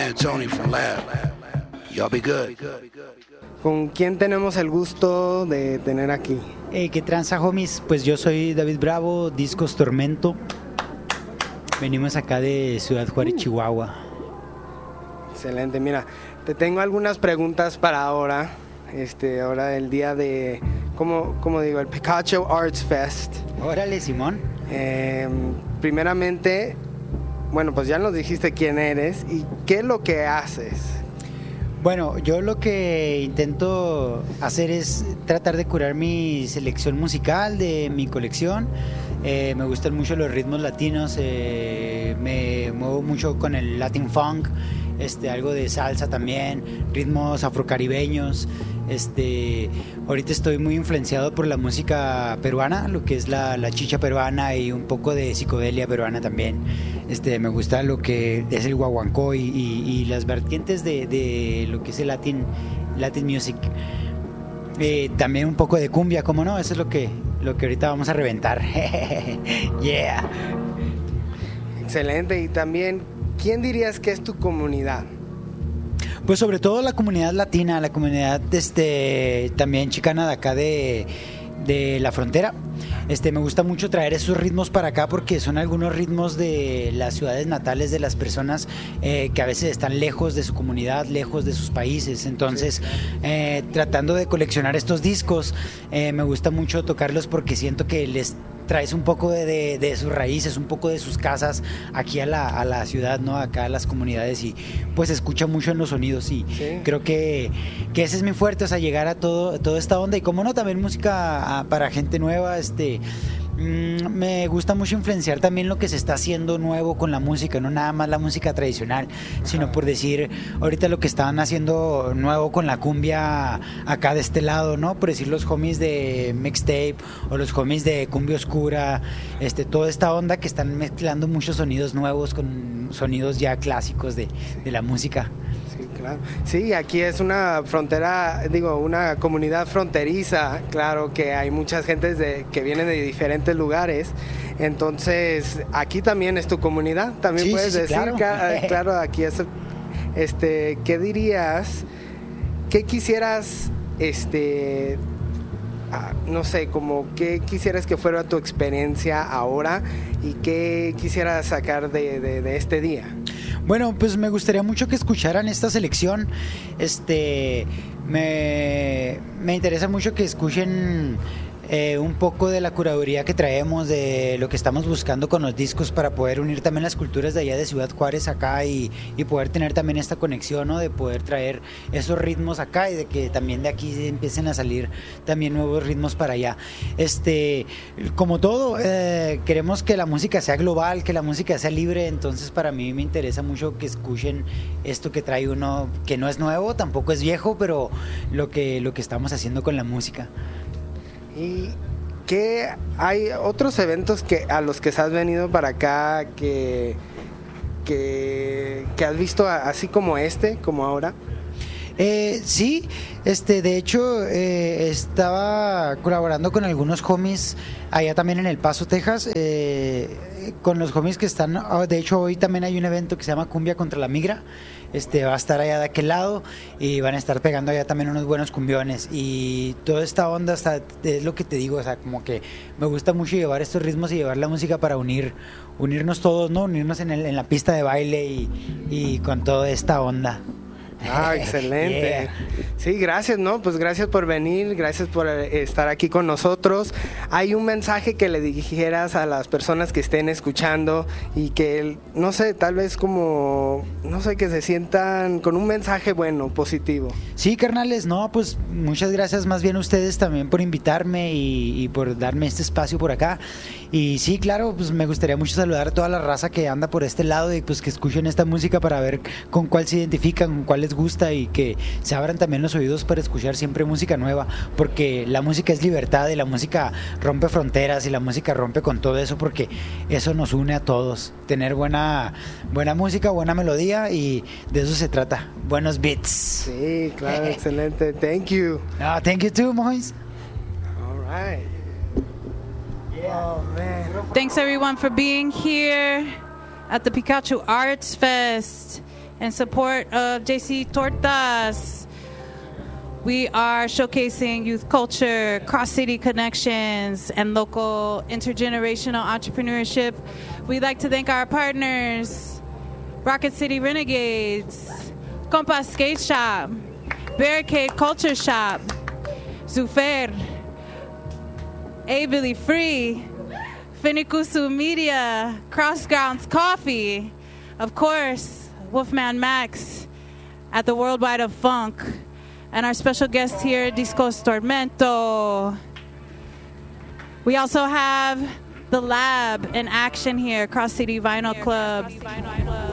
man Tony from Lab. Y'all be good. ¿Con quién tenemos el gusto de tener aquí? ¿Qué tranza, homies? Pues yo soy David Bravo, Discos Tormento. Venimos acá de Ciudad Juárez, Chihuahua. Excelente, mira, te tengo algunas preguntas para ahora. Ahora el día de, ¿cómo digo? El Picacho Arts Fest. Órale, Simón. Primeramente, bueno, pues ya nos dijiste quién eres y qué es lo que haces. Bueno, yo lo que intento hacer es tratar de curar mi selección musical de mi colección. Me gustan mucho los ritmos latinos, me muevo mucho con el Latin Funk, algo de salsa también, ritmos afrocaribeños. Ahorita estoy muy influenciado por la música peruana, lo que es la chicha peruana y un poco de psicodelia peruana también. Me gusta lo que es el guaguancó y las vertientes de lo que es el Latin music. También un poco de cumbia, ¿cómo no? Eso es lo que ahorita vamos a reventar. Yeah. Excelente. Y también, ¿quién dirías que es tu comunidad? Pues sobre todo la comunidad latina, la comunidad también chicana de acá de la frontera. Me gusta mucho traer esos ritmos para acá porque son algunos ritmos de las ciudades natales de las personas que a veces están lejos de su comunidad, lejos de sus países. Entonces, tratando de coleccionar estos discos, me gusta mucho tocarlos porque siento que les traes un poco de sus raíces, un poco de sus casas aquí a la ciudad, ¿no? Acá a las comunidades, y pues se escucha mucho en los sonidos y creo que ese es mi fuerte, o sea, llegar a toda esta onda y como no, también música para gente nueva. Me gusta mucho influenciar también lo que se está haciendo nuevo con la música, no nada más la música tradicional, sino por decir ahorita lo que están haciendo nuevo con la cumbia acá de este lado, ¿no? Por decir los homies de Mixtape o los homies de Cumbia Oscura, toda esta onda que están mezclando muchos sonidos nuevos con sonidos ya clásicos de la música. Sí, claro. Sí, aquí es una una comunidad fronteriza, claro que hay muchas gentes que vienen de diferentes lugares, entonces aquí también es tu comunidad, también puedes decir, claro, aquí es, ¿qué dirías? ¿Qué quisieras, no sé, como qué quisieras que fuera tu experiencia ahora y qué quisieras sacar de este día? Bueno, pues me gustaría mucho que escucharan esta selección. Me interesa mucho que escuchen un poco de la curaduría que traemos, de lo que estamos buscando con los discos para poder unir también las culturas de allá de Ciudad Juárez acá y poder tener también esta conexión, ¿no? De poder traer esos ritmos acá y de que también de aquí empiecen a salir también nuevos ritmos para allá. Como todo, queremos que la música sea global, que la música sea libre, entonces para mí me interesa mucho que escuchen esto que trae uno, que no es nuevo, tampoco es viejo, pero lo que estamos haciendo con la música. ¿Y qué hay otros eventos a los que has venido para acá que has visto así como como ahora? Sí, de hecho estaba colaborando con algunos homies allá también en El Paso, Texas, con los homies que están, de hecho hoy también hay un evento que se llama Cumbia contra la Migra. Va a estar allá de aquel lado y van a estar pegando allá también unos buenos cumbiones y toda esta onda es lo que te digo, o sea, como que me gusta mucho llevar estos ritmos y llevar la música para unirnos todos, ¿no? Unirnos en la pista de baile y con toda esta onda. Excelente. Yeah. Sí, gracias, ¿no? Pues gracias por venir, gracias por estar aquí con nosotros. Hay un mensaje que le dijeras a las personas que estén escuchando y que, no sé, tal vez que se sientan con un mensaje bueno, positivo. Sí, carnales, no, pues muchas gracias más bien a ustedes también por invitarme y por darme este espacio por acá. Y sí, claro, pues me gustaría mucho saludar a toda la raza que anda por este lado y pues que escuchen esta música para ver con cuál se identifican, con cuál les gusta y que se abran también los oídos para escuchar siempre música nueva, porque la música es libertad y la música rompe fronteras y la música rompe con todo eso, porque eso nos une a todos, tener buena música, buena melodía, y de eso se trata, buenos beats. Sí, claro, excelente, thank you. No, thank you too, Mois. All right. Oh, man. Thanks everyone for being here at the Picacho Arts Fest. in support of JC Tortas. We are showcasing youth culture, cross-city connections, and local intergenerational entrepreneurship. We'd like to thank our partners, Rocket City Renegades, Compas Skate Shop, Barricade Culture Shop, Zufer, Ably Free, Finikusu Media, Crossgrounds Coffee, of course, Wolfman Max at the Worldwide of Funk, and our special guest here, Discos Tormento. We also have The Lab in action here, Cross City Vinyl Club.